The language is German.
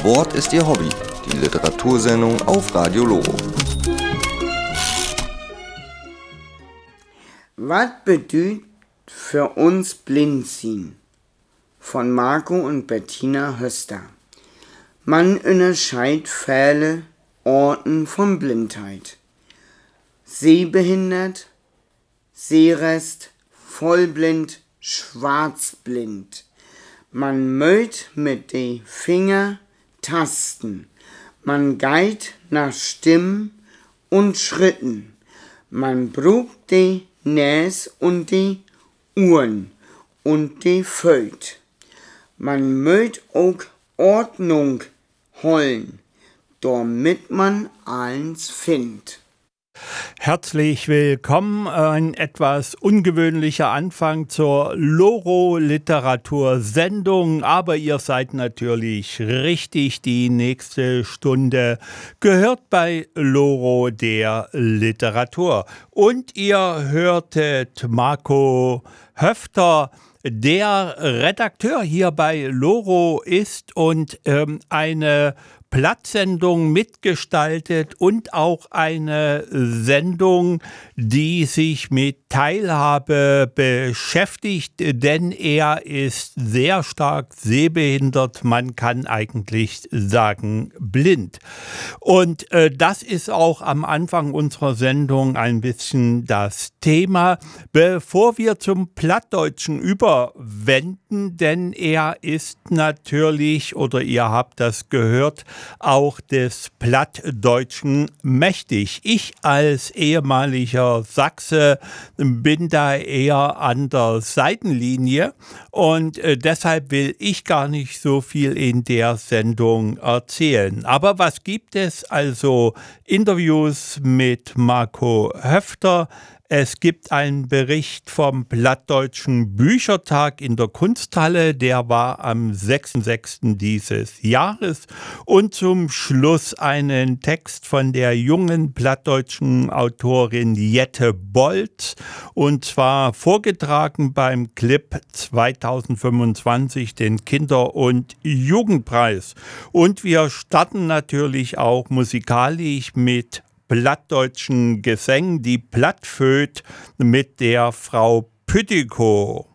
Wort ist Ihr Hobby, die Literatursendung auf Radio Loro. Was bedeutet für uns Blindsinn? Von Marco und Bettina Höster. Man unterscheidet viele Orten von Blindheit. Sehbehindert, Sehrest, vollblind, schwarzblind. Man mögt mit den Finger tasten. Man geht nach Stimmen und Schritten. Man braucht die Näs und die Uhren und die Föt. Man mögt auch Ordnung holen, damit man alles findet. Herzlich willkommen, ein etwas ungewöhnlicher Anfang zur Loro-Literatursendung, aber ihr seid natürlich richtig, die nächste Stunde gehört bei Loro der Literatur. Und ihr hörtet Marco Höfter, der Redakteur hier bei Loro ist und eine Plattsendung mitgestaltet und auch eine Sendung, die sich mit Teilhabe beschäftigt, denn er ist sehr stark sehbehindert, man kann eigentlich sagen blind. Und das ist auch am Anfang unserer Sendung ein bisschen das Thema, bevor wir zum Plattdeutschen überwenden, denn er ist natürlich, oder ihr habt das gehört, auch des Plattdeutschen mächtig. Ich als ehemaliger Sachse bin da eher an der Seitenlinie und deshalb will ich gar nicht so viel in der Sendung erzählen. Aber was gibt es? Also Interviews mit Marco Höfter. Es gibt einen Bericht vom Plattdeutschen Büchertag in der Kunsthalle, der war am 6.6. dieses Jahres. Und zum Schluss einen Text von der jungen plattdeutschen Autorin Jette Bolz, und zwar vorgetragen beim Clip 2025, den Kinder- und Jugendpreis. Und wir starten natürlich auch musikalisch mit plattdeutschen Gesängen, die Plattföt mit der Frau Püttikow.